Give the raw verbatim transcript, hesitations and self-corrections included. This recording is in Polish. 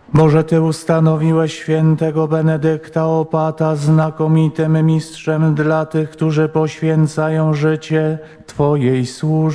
Boże, Ty ustanowiłeś świętego Benedykta Opata znakomitym mistrzem dla tych, którzy poświęcają życie Twojej służbie.